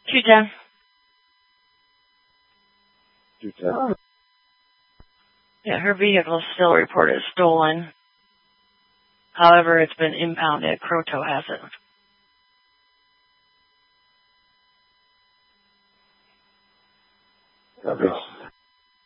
210. 210. Yeah, her vehicle is still reported stolen. However, it's been impounded. Croto hasn't. Copy.